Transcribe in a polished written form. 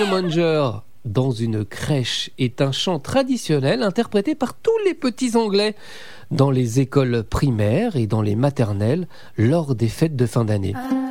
une manger dans une crèche est un chant traditionnel interprété par tous les petits Anglais dans les écoles primaires et dans les maternelles lors des fêtes de fin d'année.